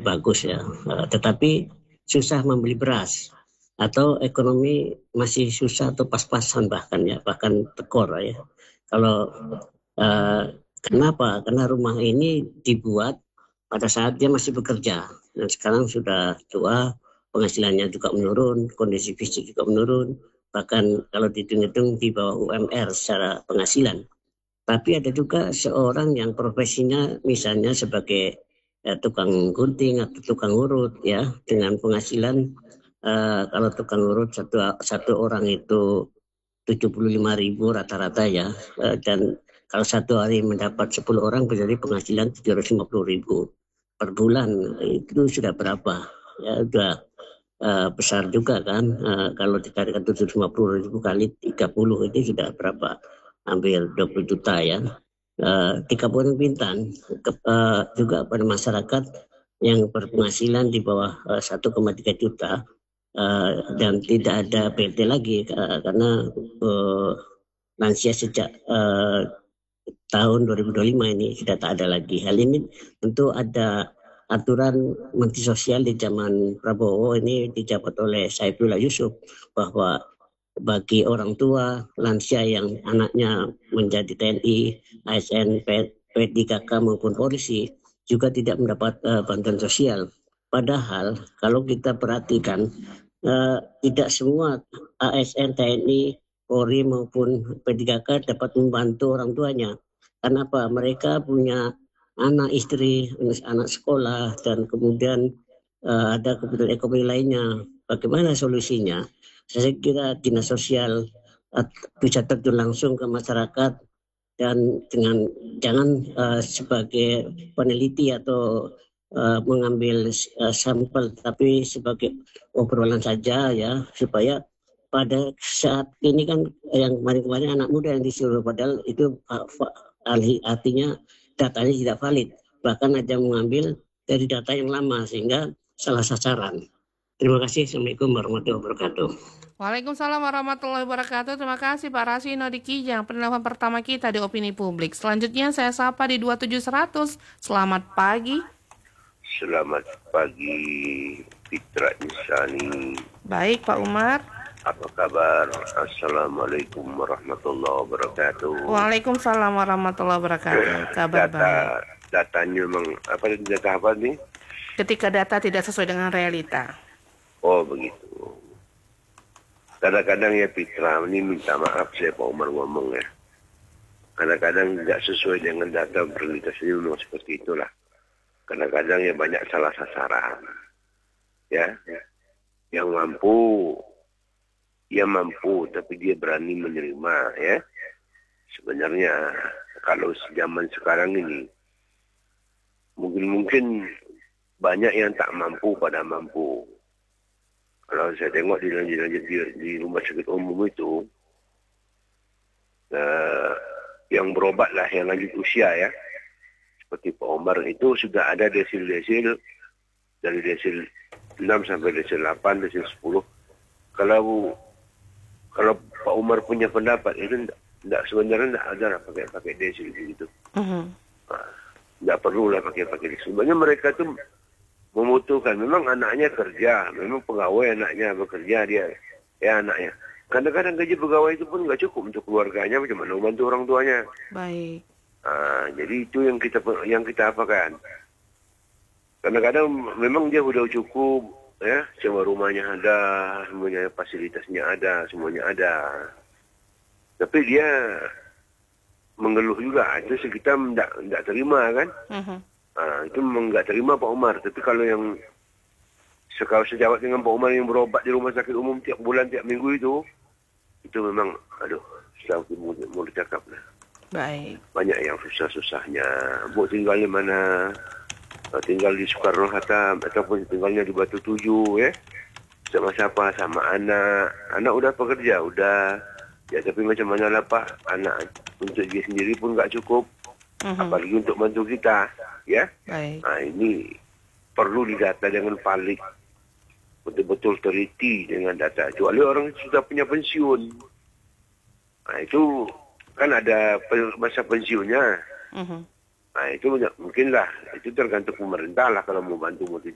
bagus ya, tetapi susah membeli beras atau ekonomi masih susah atau pas-pasan bahkan ya, bahkan tekor ya. Kalau kenapa? Karena rumah ini dibuat pada saat dia masih bekerja dan sekarang sudah tua, penghasilannya juga menurun, kondisi fisik juga menurun, bahkan kalau dihitung-hitung di bawah UMR secara penghasilan. Tapi ada juga seorang yang profesinya misalnya sebagai tukang gunting atau tukang urut ya, dengan penghasilan kalau tukang urut satu orang itu 75.000 rata-rata ya, dan kalau satu hari mendapat 10 orang berarti penghasilan 750.000 per bulan, itu sudah berapa ya, sudah besar juga kan. Kalau dikalikan 750.000 kali 30 itu sudah berapa, hampir 20 juta ya. Di Kabupaten Bintan juga pada masyarakat yang berpenghasilan di bawah 1,3 juta dan tidak ada PT lagi karena lansia sejak tahun 2025 ini sudah tak ada lagi. Hal ini tentu ada aturan Menteri Sosial di zaman Prabowo ini dijabat oleh Saifullah Yusuf, bahwa bagi orang tua lansia yang anaknya menjadi TNI, ASN, P3K maupun polisi juga tidak mendapat bantuan sosial. Padahal kalau kita perhatikan tidak semua ASN, TNI, Polri maupun P3K dapat membantu orang tuanya. Kenapa? Mereka punya anak, istri, anak sekolah, dan kemudian ada kebutuhan ekonomi lainnya. Bagaimana solusinya? Saya kira dinas sosial bisa terjun langsung ke masyarakat dan dengan jangan sebagai peneliti atau mengambil sampel, tapi sebagai obrolan saja ya, supaya pada saat ini kan yang kemarin-kemarin anak muda yang disuruh, padahal itu artinya datanya tidak valid, bahkan ada mengambil dari data yang lama sehingga salah sasaran. Terima kasih. Assalamualaikum warahmatullahi wabarakatuh. Waalaikumsalam warahmatullahi wabarakatuh. Terima kasih Pak Rasino di Kijang, penelpon pertama kita di Opini Publik. Selanjutnya saya sapa di 27100. Selamat pagi. Selamat pagi, Fitra Insani. Baik Pak Umar. Apa kabar? Assalamualaikum warahmatullahi wabarakatuh. Waalaikumsalam warahmatullahi wabarakatuh. Kabar baik. Datanya memang data apa nih? Ketika data tidak sesuai dengan realita. Oh begitu. Kadang-kadang ya Fitra, ini minta maaf saya Pak Umar ngomong ya. Kadang-kadang tidak sesuai dengan data realitas ini, memang seperti itulah. Kadang-kadang ya banyak salah sasaran. Ya, yang mampu, dia mampu, tapi dia berani menerima ya. Sebenarnya kalau zaman sekarang ini, mungkin banyak yang tak mampu pada mampu. Kalau saya tengok di rumah sakit umum itu, yang berobat lah, yang lanjut usia ya, seperti Pak Umar itu sudah ada desil-desil, dari desil 6 sampai desil 8, desil 10. Kalau Pak Umar punya pendapat itu sebenarnya tidak ada lah pakai desil gitu. Tidak perlu lah pakai desil. Sebenarnya mereka tuh membutuhkan, memang anaknya kerja, memang pegawai anaknya bekerja, dia ya anaknya. Kadang-kadang gaji pegawai itu pun nggak cukup untuk keluarganya, macam mana membantu orang tuanya. Baik. Jadi itu yang kita apakan. Kadang-kadang memang dia udah cukup, ya, semua rumahnya ada, semuanya fasilitasnya ada, semuanya ada. Tapi dia mengeluh juga, itu kita tidak terima kan. Itu memang nggak terima Pak Umar. Tapi kalau yang sejawat dengan Pak Umar yang berobat di rumah sakit umum tiap bulan, tiap minggu itu memang, saya mau cakap lah. Baik. Banyak yang susah-susahnya. Bu tinggal di mana? Tinggal di Soekarno-Hatta ataupun tinggalnya di Batu Tujuh ya. Sama siapa? Sama anak. Anak udah pekerja, udah. Ya tapi macam mana lah Pak? Anak untuk dia sendiri pun nggak cukup. Apalagi untuk bantu kita, ya. Baik. Ini perlu didata dengan valid, betul-betul teliti dengan data. Kecuali orang sudah punya pensiun, itu kan ada masa pensiunnya. Itu mungkinlah, itu tergantung pemerintah lah kalau mau bantu